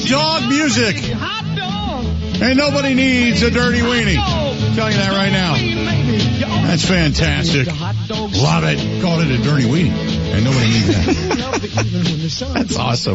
dog music. And nobody needs a dirty weenie. I'm telling you that right now. That's fantastic. Love it. Call it a dirty weenie. And nobody needs that. That's awesome.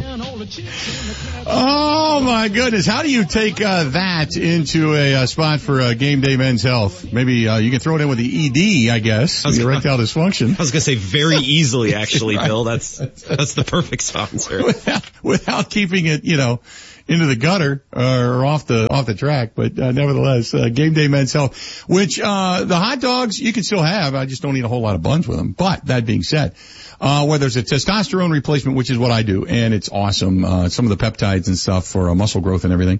Oh, my goodness. How do you take that into a spot for Game Day Men's Health? Maybe you can throw it in with the ED, I guess, the erectile dysfunction. I was going to say very easily, actually, right. Bill. That's the perfect sponsor. Without keeping it, into the gutter or off the track, but nevertheless, Game Day Men's Health, which the hot dogs you can still have. I just don't eat a whole lot of buns with them. But that being said, whether it's a testosterone replacement, which is what I do, and it's awesome. Some of the peptides and stuff for muscle growth and everything.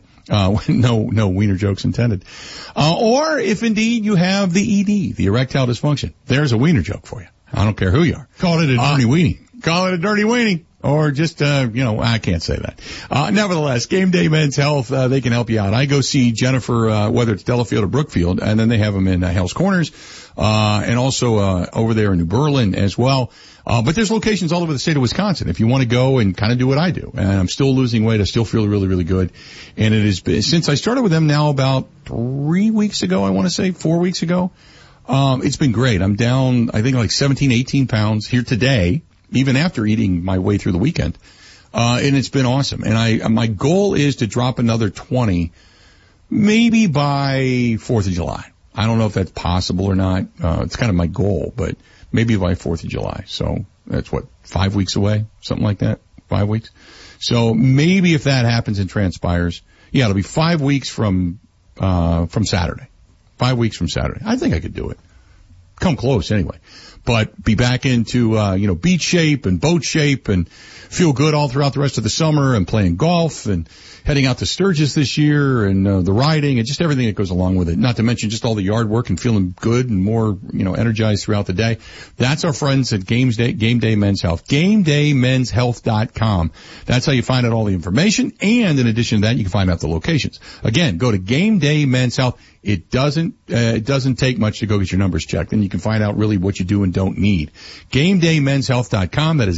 No wiener jokes intended. Or if indeed you have the ED, the erectile dysfunction, there's a wiener joke for you. I don't care who you are. Call it a dirty weenie. Call it a dirty weenie. Or just, I can't say that. Nevertheless, Game Day Men's Health, they can help you out. I go see Jennifer, whether it's Delafield or Brookfield, and then they have them in Hell's Corners, and also, over there in New Berlin as well. But there's locations all over the state of Wisconsin if you want to go and kind of do what I do. And I'm still losing weight. I still feel really, really good. And it is, since I started with them now about 3 weeks ago, I want to say 4 weeks ago, it's been great. I'm down, I think like 17, 18 pounds here today, even after eating my way through the weekend. And it's been awesome. And my goal is to drop another 20, maybe by 4th of July. I don't know if that's possible or not. It's kind of my goal, but maybe by 4th of July. So that's 5 weeks away, something like that, 5 weeks. So maybe if that happens and transpires, yeah, it'll be 5 weeks from Saturday. 5 weeks from Saturday. I think I could do it. Come close anyway. But be back into, beach shape and boat shape and feel good all throughout the rest of the summer and playing golf and heading out to Sturgis this year and, the riding and just everything that goes along with it. Not to mention just all the yard work and feeling good and more, energized throughout the day. That's our friends at Game Day Men's Health. GameDayMen'sHealth.com. That's how you find out all the information. And in addition to that, you can find out the locations. Again, go to Game Day Men's Health. It doesn't take much to go get your numbers checked, and you can find out really what you do and don't need. GameDayMen'sHealth.com. That is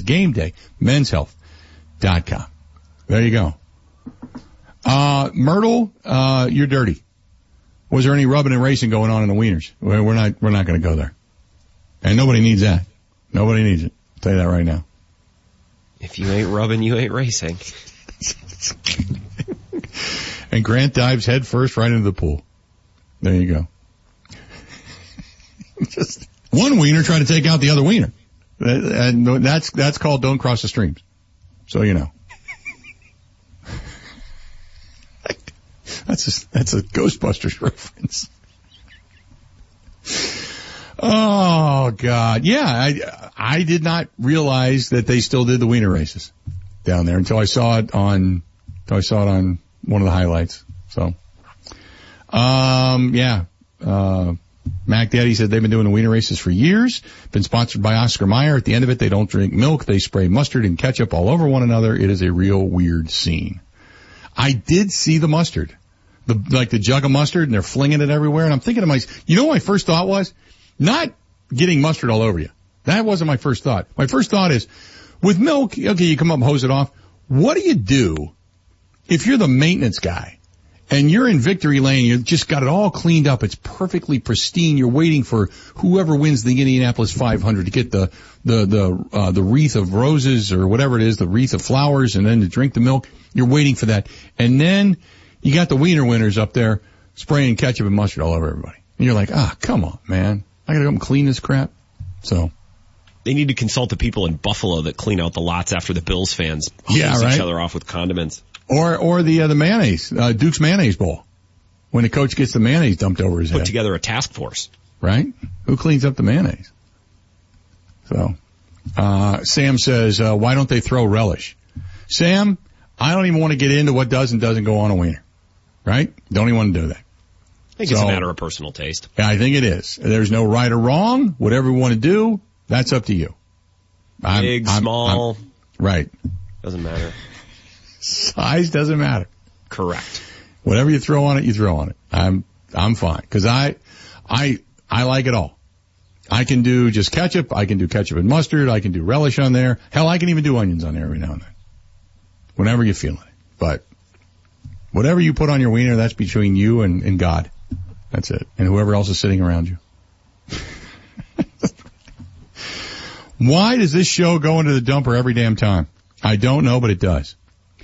GameDayMen'sHealth.com. There you go. Myrtle, you're dirty. Was there any rubbing and racing going on in the wieners? We're not going to go there. And nobody needs that. Nobody needs it. I'll tell you that right now. If you ain't rubbing, you ain't racing. And Grant dives head first right into the pool. There you go. Just one wiener trying to take out the other wiener. And that's called don't cross the streams. So you know. That's a Ghostbusters reference. Oh God. Yeah, I did not realize that they still did the wiener races down there until I saw it on one of the highlights. So Mac Daddy said they've been doing the wiener races for years. Been sponsored by Oscar Mayer. At the end of it, they don't drink milk. They spray mustard and ketchup all over one another. It is a real weird scene. I did see the mustard, the jug of mustard, and they're flinging it everywhere. And I'm thinking to myself, what my first thought was? Not getting mustard all over you. That wasn't my first thought. My first thought is, with milk, okay, you come up and hose it off. What do you do if you're the maintenance guy? And you're in victory lane, you've just got it all cleaned up, it's perfectly pristine, you're waiting for whoever wins the Indianapolis 500 to get the wreath of roses or whatever it is, the wreath of flowers, and then to drink the milk, you're waiting for that. And then you got the wiener winners up there spraying ketchup and mustard all over everybody. And you're like, come on, man. I gotta go and clean this crap. So. They need to consult the people in Buffalo that clean out the lots after the Bills fans hose each other off with condiments. Or the mayonnaise, Duke's mayonnaise bowl. When the coach gets the mayonnaise dumped over his head. Put together a task force. Right? Who cleans up the mayonnaise? So, Sam says, why don't they throw relish? Sam, I don't even want to get into what does and doesn't go on a wiener. Right? Don't even want to do that. I think it's a matter of personal taste. Yeah, I think it is. There's no right or wrong. Whatever you want to do, that's up to you. Big, small. Right. Doesn't matter. Size doesn't matter. Correct. Whatever you throw on it, you throw on it. I'm fine. Cause I like it all. I can do just ketchup. I can do ketchup and mustard. I can do relish on there. Hell, I can even do onions on there every now and then. Whenever you're feeling it. But Whatever you put on your wiener, that's between you and God. That's it. And whoever else is sitting around you. Why does this show go into the dumper every damn time? I don't know, but it does.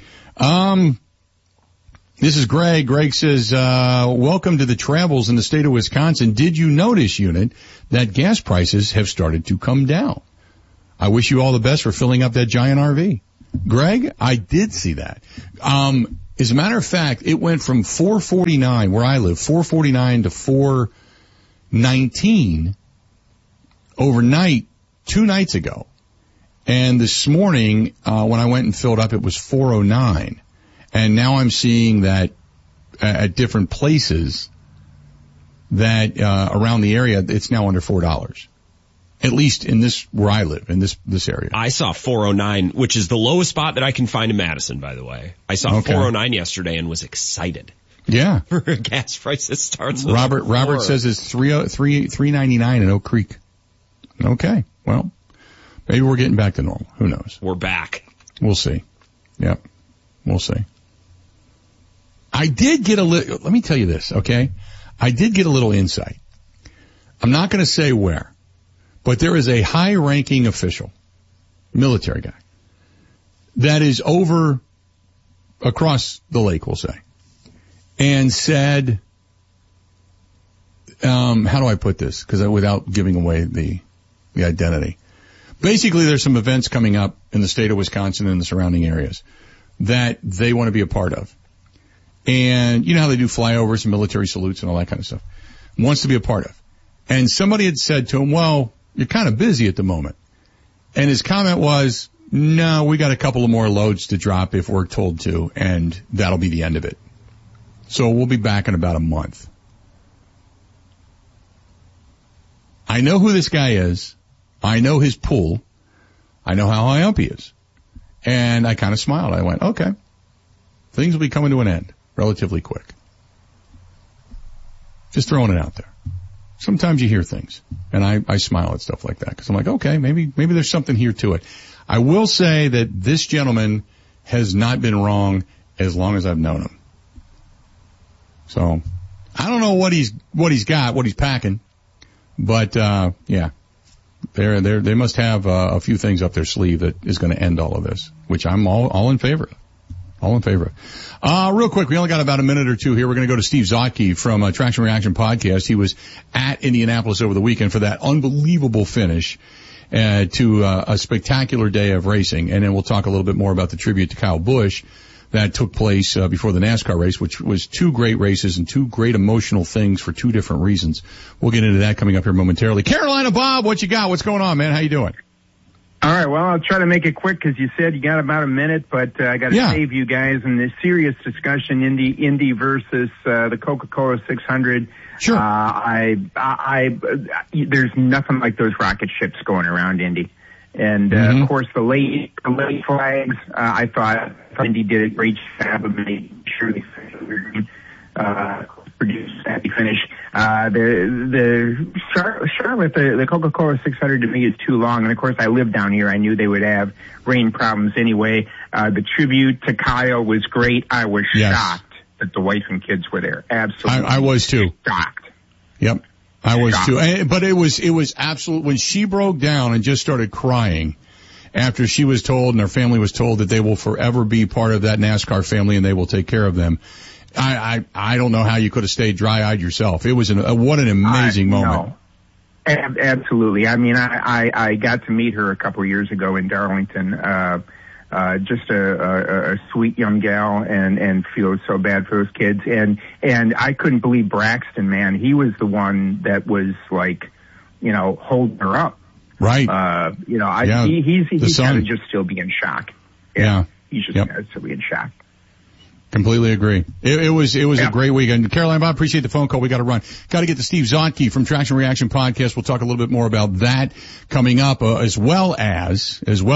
This is Greg. Greg says, welcome to the travels in the state of Wisconsin. Did you notice, Unit, that gas prices have started to come down? I wish you all the best for filling up that giant RV. Greg, I did see that. As a matter of fact, it went from $4.49 where I live, $4.49 to $4.19 overnight 2 nights ago. And this morning, when I went and filled up, it was $4.09. And now I'm seeing that at different places that around the area, it's now under $4. At least in this, where I live, in this area. I saw 409, which is the lowest spot that I can find in Madison, by the way. I saw 409 yesterday and was excited. Yeah. For a gas price that starts with Robert says it's $3.99 in Oak Creek. Okay. Well, maybe we're getting back to normal. Who knows? We're back. We'll see. Yep. We'll see. I did get let me tell you this, okay? I did get a little insight. I'm not going to say where. But there is a high-ranking official, military guy, that is over across the lake, we'll say, and said, how do I put this? Because without giving away the identity. Basically, there's some events coming up in the state of Wisconsin and the surrounding areas that they want to be a part of. And you know how they do flyovers and military salutes and all that kind of stuff. Wants to be a part of. And somebody had said to him, well, you're kind of busy at the moment. And his comment was, no, we got a couple of more loads to drop if we're told to, and that'll be the end of it. So we'll be back in about a month. I know who this guy is. I know his pool. I know how high up he is. And I kind of smiled. I went, okay. Things will be coming to an end relatively quick. Just throwing it out there. Sometimes you hear things, and I smile at stuff like that because I'm like, okay, maybe there's something here to it. I will say that this gentleman has not been wrong as long as I've known him. So I don't know what he's packing, but yeah, they must have a few things up their sleeve that is going to end all of this, which I'm all in favor of. All in favor. Real quick, we only got about a minute or two here. We're going to go to Steve Zotke from Traction Reaction Podcast. He was at Indianapolis over the weekend for that unbelievable finish to a spectacular day of racing. And then we'll talk a little bit more about the tribute to Kyle Busch that took place before the NASCAR race, which was 2 great races and 2 great emotional things for 2 different reasons. We'll get into that coming up here momentarily. Carolina Bob, what you got? What's going on, man? How you doing? All right, well, I'll try to make it quick because you said you got about a minute, but I got to save you guys in this serious discussion, Indy versus the Coca-Cola 600. Sure. There's nothing like those rocket ships going around Indy. And, of course, the late flags, I thought Indy did a great job of making sure they produced a happy finish. The Charlotte, the Coca-Cola 600 to me is too long. And of course, I live down here. I knew they would have rain problems anyway. The tribute to Kyle was great. I was shocked that the wife and kids were there. Absolutely. I was too. Shocked. Yep. I was too. But it was absolute when she broke down and just started crying after she was told and her family was told that they will forever be part of that NASCAR family and they will take care of them. I don't know how you could have stayed dry-eyed yourself. It was what an amazing moment. No. Absolutely. I mean, I got to meet her a couple of years ago in Darlington. Just a sweet young gal and feel so bad for those kids. And I couldn't believe Braxton, man. He was the one that was like, holding her up. Right. He's got to just still be in shock. Yeah. He's just got to still be in shock. Completely agree. It was a great weekend. Caroline, Bob, appreciate the phone call. We got to run. Got to get to Steve Zotke from Traction Reaction Podcast. We'll talk a little bit more about that coming up, as well as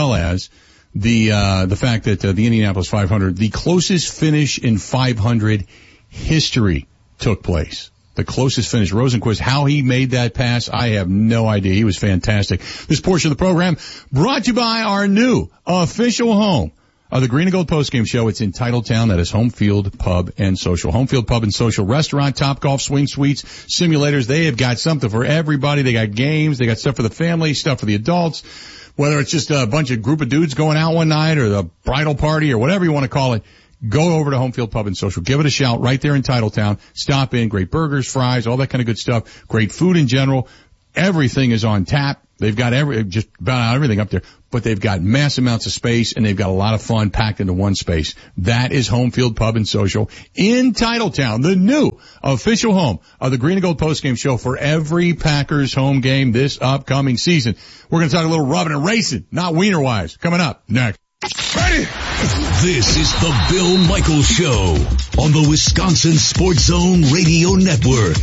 the fact that the Indianapolis 500, the closest finish in 500 history took place. The closest finish. Rosenquist, how he made that pass, I have no idea. He was fantastic. This portion of the program brought to you by our new official home of the Green and Gold postgame show. It's in Titletown. That is Home Field Pub and Social. Home Field Pub and Social restaurant, Topgolf, swing suites, simulators. They have got something for everybody. They got games. They got stuff for the family, stuff for the adults. Whether it's just a bunch of group of dudes going out one night or the bridal party or whatever you want to call it, go over to Home Field Pub and Social. Give it a shout right there in Titletown. Stop in. Great burgers, fries, all that kind of good stuff. Great food in general. Everything is on tap. They've got just about everything up there, but they've got mass amounts of space and they've got a lot of fun packed into one space. That is Home Field Pub and Social in Titletown, the new official home of the Green and Gold postgame show for every Packers home game this upcoming season. We're going to talk a little rubbing and racing, not wiener wise, coming up next. Ready? This is the Bill Michaels Show on the Wisconsin Sports Zone Radio Network.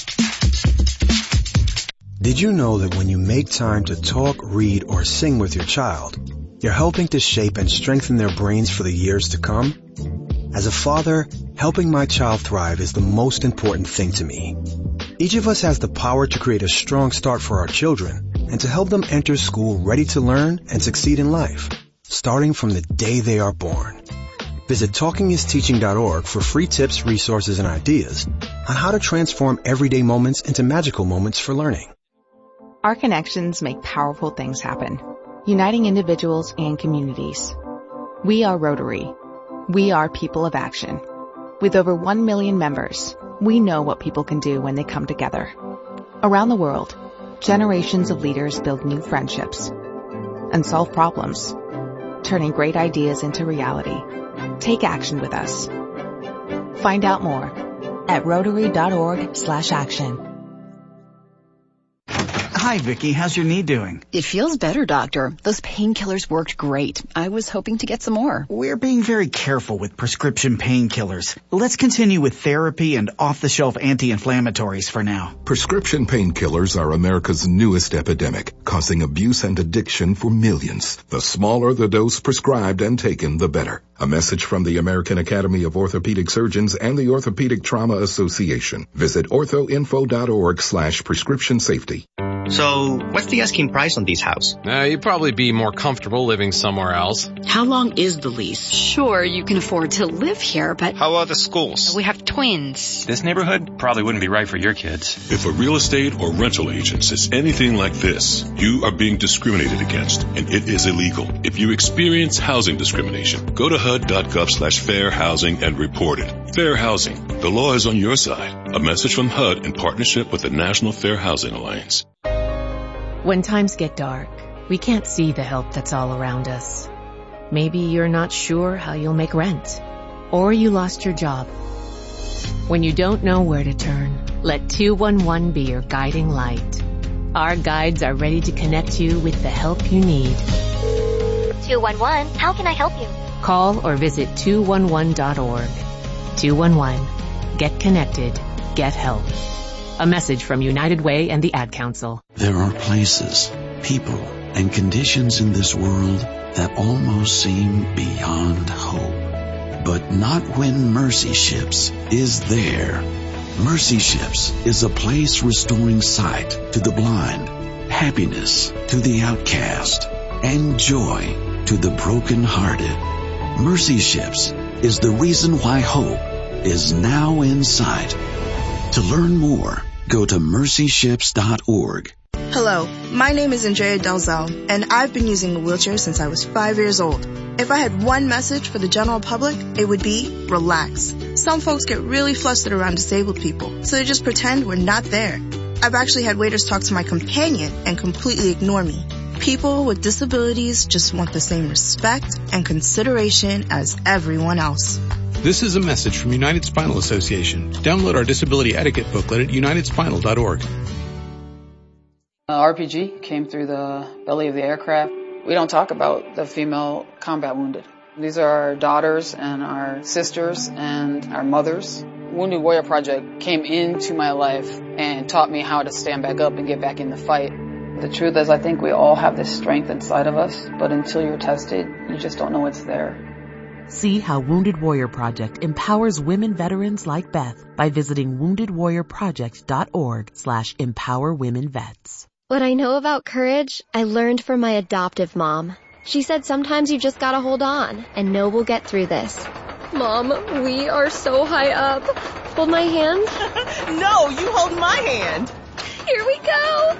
Did you know that when you make time to talk, read, or sing with your child, you're helping to shape and strengthen their brains for the years to come? As a father, helping my child thrive is the most important thing to me. Each of us has the power to create a strong start for our children and to help them enter school ready to learn and succeed in life, starting from the day they are born. Visit TalkingIsTeaching.org for free tips, resources, and ideas on how to transform everyday moments into magical moments for learning. Our connections make powerful things happen, uniting individuals and communities. We are Rotary. We are people of action. With over 1 million members, we know what people can do when they come together. Around the world, generations of leaders build new friendships and solve problems, turning great ideas into reality. Take action with us. Find out more at Rotary.org/action. Hi, Vicki. How's your knee doing? It feels better, Doctor. Those painkillers worked great. I was hoping to get some more. We're being very careful with prescription painkillers. Let's continue with therapy and off-the-shelf anti-inflammatories for now. Prescription painkillers are America's newest epidemic, causing abuse and addiction for millions. The smaller the dose prescribed and taken, the better. A message from the American Academy of Orthopedic Surgeons and the Orthopedic Trauma Association. Visit orthoinfo.org/prescription safety. So, what's the asking price on this house? You'd probably be more comfortable living somewhere else. How long is the lease? Sure, you can afford to live here, but... How about the schools? We have twins. This neighborhood probably wouldn't be right for your kids. If a real estate or rental agent says anything like this, you are being discriminated against, and it is illegal. If you experience housing discrimination, go to HUD.gov/fair housing and report it. Fair housing. The law is on your side. A message from HUD in partnership with the National Fair Housing Alliance. When times get dark, we can't see the help that's all around us. Maybe you're not sure how you'll make rent, or you lost your job. When you don't know where to turn, let 211 be your guiding light. Our guides are ready to connect you with the help you need. 211, how can I help you? Call or visit 211.org. 211. Get connected. Get help. A message from United Way and the Ad Council. There are places, people, and conditions in this world that almost seem beyond hope. But not when Mercy Ships is there. Mercy Ships is a place restoring sight to the blind, happiness to the outcast, and joy to the brokenhearted. Mercy Ships is the reason why hope is now in sight. To learn more, go to mercyships.org. Hello, my name is Andrea Delzell, and I've been using a wheelchair since I was 5 years old. If I had one message for the general public, it would be relax. Some folks get really flustered around disabled people, so they just pretend we're not there. I've actually had waiters talk to my companion and completely ignore me. People with disabilities just want the same respect and consideration as everyone else. This is a message from United Spinal Association. Download our disability etiquette booklet at unitedspinal.org. RPG came through the belly of the aircraft. We don't talk about the female combat wounded. These are our daughters and our sisters and our mothers. Wounded Warrior Project came into my life and taught me how to stand back up and get back in the fight. The truth is, I think we all have this strength inside of us, but until you're tested, you just don't know it's there. See how Wounded Warrior Project empowers women veterans like Beth by visiting woundedwarriorproject.org/empowerwomenvets. What I know about courage, I learned from my adoptive mom. She said sometimes you just gotta hold on and know we'll get through this. Mom, we are so high up. Hold my hand. No, you hold my hand. Here we go.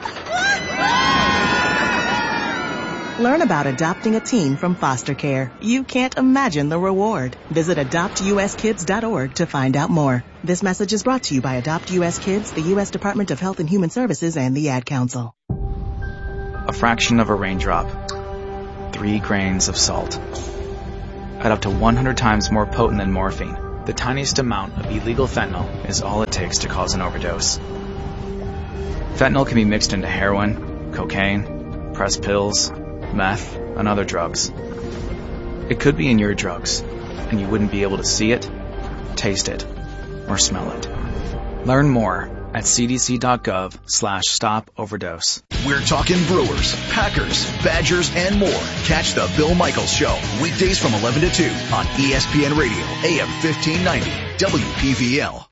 Learn about adopting a teen from foster care. You can't imagine the reward. Visit adoptuskids.org to find out more. This message is brought to you by Adopt US Kids, the U.S. Department of Health and Human Services, and the Ad Council. A fraction of a raindrop. 3 grains of salt. At up to 100 times more potent than morphine, the tiniest amount of illegal fentanyl is all it takes to cause an overdose. Fentanyl can be mixed into heroin, cocaine, pressed pills, meth, and other drugs. It could be in your drugs, and you wouldn't be able to see it, taste it, or smell it. Learn more at cdc.gov/stop overdose. We're talking Brewers, Packers, Badgers, and more. Catch the Bill Michaels Show weekdays from 11 to 2 on ESPN Radio, AM 1590, WPVL.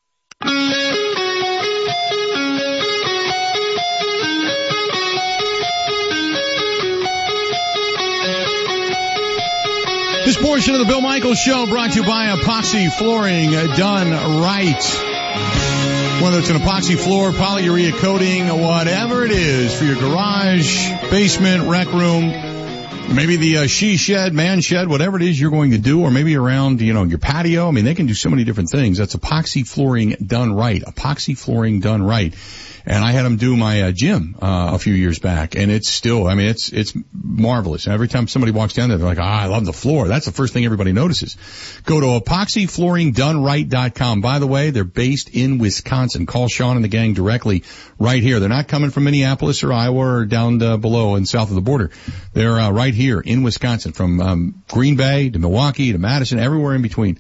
This portion of the Bill Michaels Show brought to you by Epoxy Flooring Done Right. Whether it's an epoxy floor, polyurea coating, whatever it is for your garage, basement, rec room, maybe the she shed, man shed, whatever it is you're going to do, or maybe around, your patio. I mean, they can do so many different things. That's Epoxy Flooring Done Right. Epoxy Flooring Done Right. And I had them do my gym a few years back, and it's still, it's marvelous. And every time somebody walks down there, they're like, I love the floor. That's the first thing everybody notices. Go to epoxyflooringdoneright.com. By the way, they're based in Wisconsin. Call Sean and the gang directly right here. They're not coming from Minneapolis or Iowa or down below and south of the border. They're right here in Wisconsin, from Green Bay to Milwaukee to Madison, everywhere in between.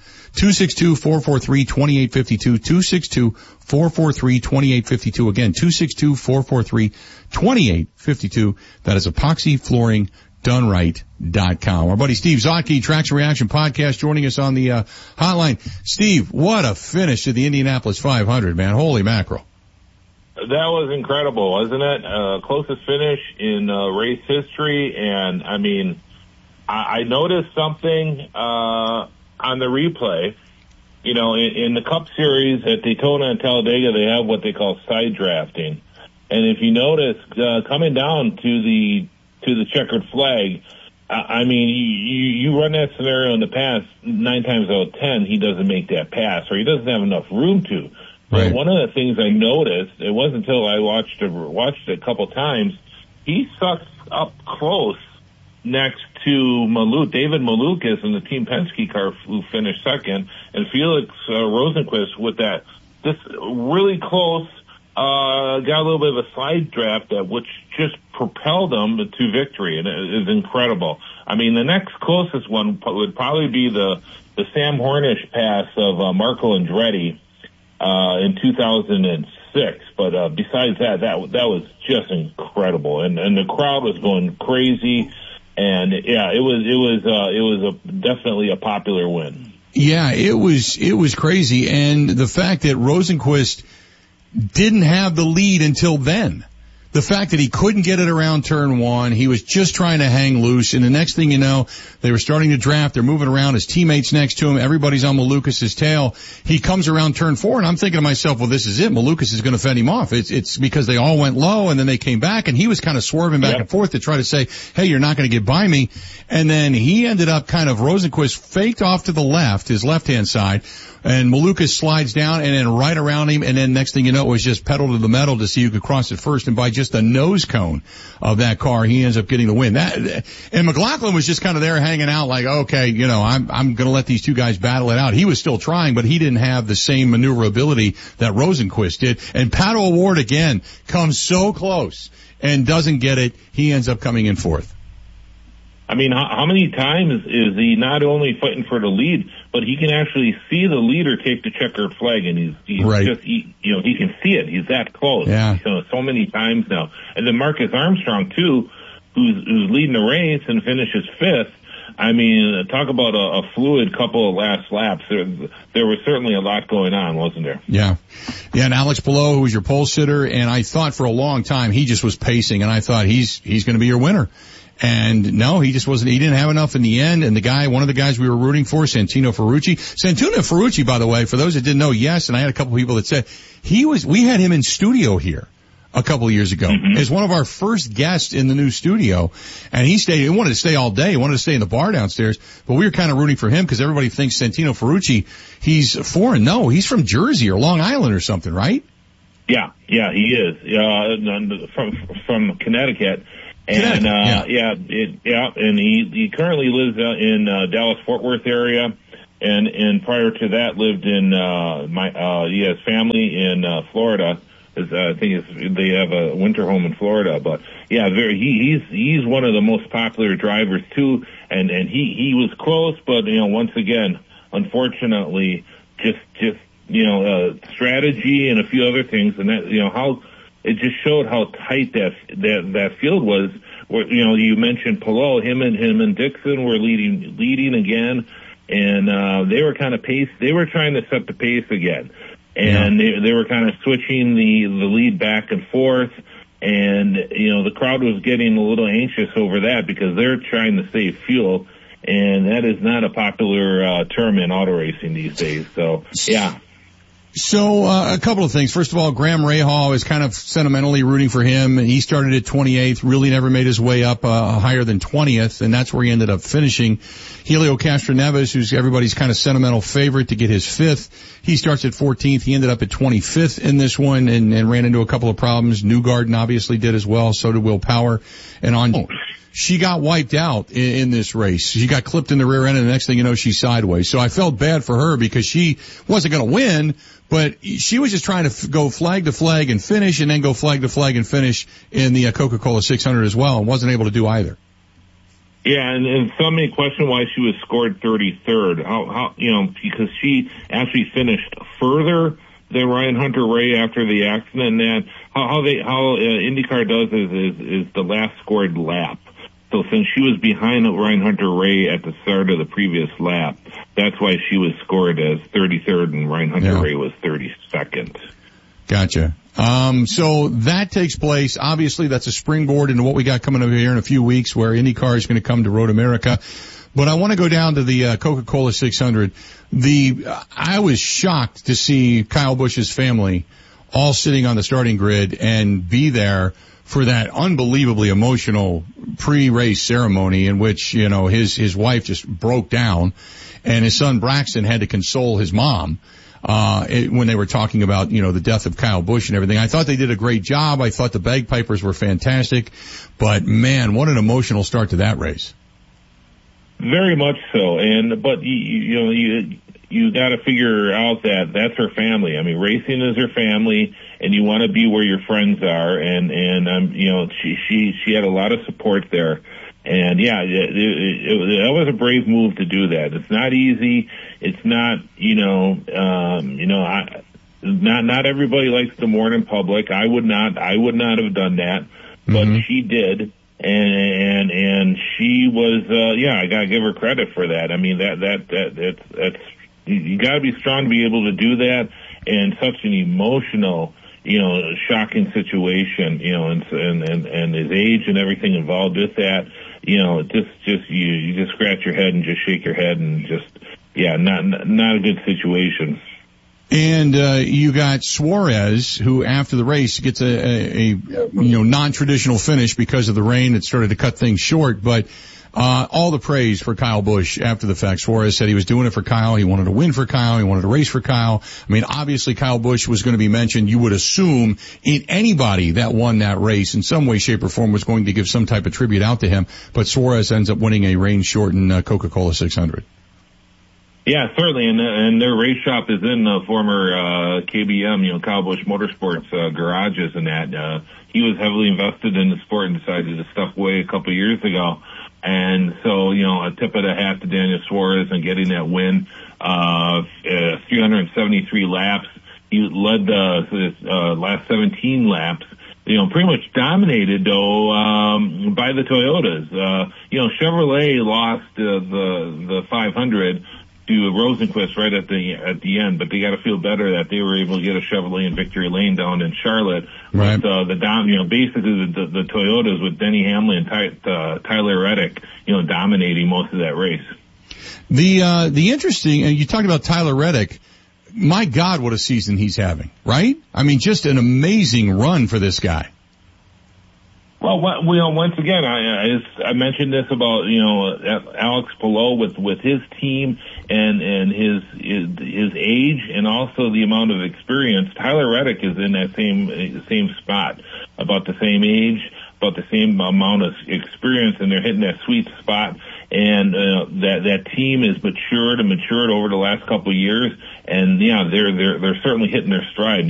262-443-2852, 262-443-2852. Again, 262-443-2852. That is epoxyflooringdoneright.com. Our buddy Steve Zotke, Traction Reaction Podcast, joining us on the hotline. Steve, what a finish to the Indianapolis 500, man. Holy mackerel. That was incredible, wasn't it? Closest finish in race history. And, I noticed something on the replay. In the Cup Series at Daytona and Talladega, they have what they call side drafting. And if you notice, coming down to the checkered flag, you run that scenario in the past, 9 times out of 10, he doesn't make that pass, or he doesn't have enough room to. Right. But one of the things I noticed, it wasn't until I watched it a couple times, he sucks up close next to Maluk, David Malukas in the Team Penske car, who finished second, and Felix Rosenqvist with that just really close, got a little bit of a slide draft which just propelled them to victory, and it is incredible. The next closest one would probably be the Sam Hornish pass of Marco Andretti in 2006. But besides that was just incredible, and the crowd was going crazy. And yeah, it was definitely a popular win. Yeah, it was crazy. And the fact that Rosenqvist didn't have the lead until then. The fact that he couldn't get it around turn 1, he was just trying to hang loose, and the next thing you know, they were starting to draft, they're moving around, his teammates next to him, everybody's on Malukas' tail. He comes around turn 4, and I'm thinking to myself, well, this is it, Malukas is going to fend him off. It's because they all went low, and then they came back, and he was kind of swerving back and forth to try to say, hey, you're not going to get by me. And then he ended up Rosenqvist faked off to the left, his left-hand side, and Malukas slides down and then right around him, and then next thing you know, it was just pedal to the metal to see who could cross it first, and by just a nose cone of that car, he ends up getting the win. And McLaughlin was just kind of there hanging out like, okay, I'm going to let these two guys battle it out. He was still trying, but he didn't have the same maneuverability that Rosenqvist did. And Pato O'Ward again comes so close and doesn't get it. He ends up coming in fourth. How many times is he not only fighting for the lead, but he can actually see the leader take the checkered flag, and he's right. He can see it. He's that close. Yeah. So many times now. And then Marcus Armstrong too, who's leading the race and finishes fifth. Talk about a fluid couple of last laps. There was certainly a lot going on, wasn't there? Yeah. Yeah, and Alex Palou, who was your pole sitter, and I thought for a long time he just was pacing, and I thought he's going to be your winner. And no, he just wasn't, he didn't have enough in the end. And one of the guys we were rooting for, Santino Ferrucci, by the way, for those that didn't know, yes, and I had a couple people that said we had him in studio here a couple of years ago as one of our first guests in the new studio. And he wanted to stay all day. He wanted to stay in the bar downstairs, but we were kind of rooting for him because everybody thinks Santino Ferrucci, he's foreign. No, he's from Jersey or Long Island or something, right? Yeah, he is, from Connecticut. And, and he currently lives in, Dallas-Fort Worth area. And prior to that lived in, he has family in, Florida. I think they have a winter home in Florida, but yeah, he's one of the most popular drivers too. And he was close, but, once again, unfortunately, just, strategy and a few other things. And that, how it just showed how tight that field was. Where, you mentioned Palou, him and Dixon were leading again. And, they were kind of they were trying to set the pace again. And they were kind of switching the lead back and forth. And, the crowd was getting a little anxious over that because they're trying to save fuel. And that is not a popular, term in auto racing these days. So, yeah. So, a couple of things. First of all, Graham Rahal is kind of sentimentally rooting for him. He started at 28th, really never made his way up, higher than 20th, and that's where he ended up finishing. Helio Castroneves, who's everybody's kind of sentimental favorite to get his 5th. He starts at 14th. He ended up at 25th in this one and ran into a couple of problems. Newgarden obviously did as well. So did Will Power. And she got wiped out in this race. She got clipped in the rear end, and the next thing you know, she's sideways. So I felt bad for her because she wasn't going to win, but she was just trying to go flag to flag and finish, and then go flag to flag and finish in the Coca-Cola 600 as well, and wasn't able to do either. Yeah, and some may question why she was scored 33rd. How because she actually finished further than Ryan Hunter-Ray after the accident. And how IndyCar does is the last scored lap. So since she was behind Ryan Hunter-Ray at the start of the previous lap, that's why she was scored as 33rd and Ryan Hunter-Ray was 32nd. Gotcha. So that takes place. Obviously, that's a springboard into what we got coming up here in a few weeks where IndyCar is going to come to Road America. But I want to go down to the Coca-Cola 600. I was shocked to see Kyle Busch's family all sitting on the starting grid and be there for that unbelievably emotional pre-race ceremony in which, his wife just broke down and his son Braxton had to console his mom, when they were talking about, the death of Kyle Busch and everything. I thought they did a great job. I thought the bagpipers were fantastic, but man, what an emotional start to that race. Very much so. But you got to figure out that that's her family. I mean, racing is her family, and you want to be where your friends are. And she had a lot of support there. And yeah, that was a brave move to do that. It's not easy. It's not, not everybody likes to mourn in public. I would not have done that, but she did. And she was, I gotta give her credit for that. I mean, that's, you gotta be strong to be able to do that in such an emotional, shocking situation, and his age and everything involved with that, you just scratch your head and just shake your head and just, not a good situation. And you got Suarez, who after the race gets a non-traditional finish because of the rain. It started to cut things short, but all the praise for Kyle Busch after the fact. Suarez said he was doing it for Kyle. He wanted to win for Kyle. He wanted to race for Kyle. I mean, obviously Kyle Busch was going to be mentioned. You would assume in anybody that won that race in some way, shape, or form was going to give some type of tribute out to him. But Suarez ends up winning a rain-shortened Coca-Cola 600. Yeah, certainly, and their race shop is in the former KBM, Kyle Busch Motorsports garages, and that he was heavily invested in the sport and decided to step away a couple of years ago. And so, a tip of the hat to Daniel Suarez and getting that win. 373 laps. He led the last 17 laps. Pretty much dominated though by the Toyotas. Chevrolet lost the 500. Rosenquist right at the end, but they got to feel better that they were able to get a Chevrolet in victory lane down in Charlotte. Right. With, basically the Toyotas with Denny Hamlin and Tyler Reddick, dominating most of that race. The interesting, and you talked about Tyler Reddick. My God, what a season he's having, right? I mean, just an amazing run for this guy. Well, once again, I mentioned this about, Alex Palou with his team and his age and also the amount of experience. Tyler Reddick is in that same spot, about the same age, about the same amount of experience, and they're hitting that sweet spot. And that team is matured over the last couple of years, and they're certainly hitting their stride.